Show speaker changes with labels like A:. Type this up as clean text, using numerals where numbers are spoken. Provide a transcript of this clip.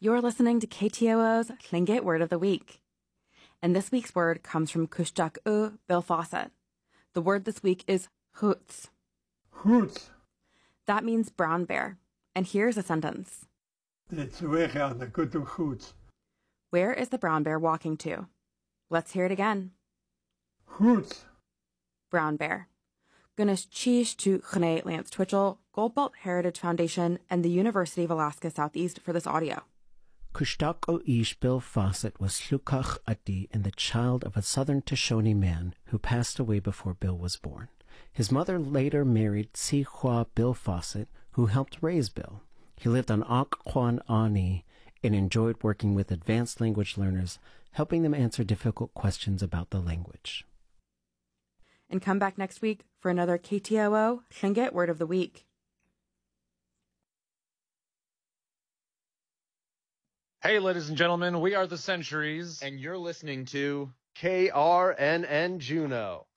A: You're listening to KTOO's Tlingit Word of the Week. And this week's word comes from Kushtaq Bill Fawcett. The word this week is hoots.
B: Hoots.
A: That means brown bear. And here's a sentence.
B: It's weggaan, dan kunt u goed.
A: Where is the brown bear walking to? Let's hear it again.
B: Hoots.
A: Brown bear. Gunas Cheesh to Chene Lance Twitchell, Goldbelt Heritage Foundation, and the University of Alaska Southeast for this audio.
C: Kushtaq Ish Bill Fawcett was Slukach Adi and the child of a southern Shoshone man who passed away before Bill was born. His mother later married Sihua Bill Fawcett, who helped raise Bill. He lived on Occoquan Ani and enjoyed working with advanced language learners, helping them answer difficult questions about the language.
A: And come back next week for another KTOO Tlingit Word of the Week.
D: Hey, ladies and gentlemen, we are the Centuries.
E: And you're listening to KRNN Juneau.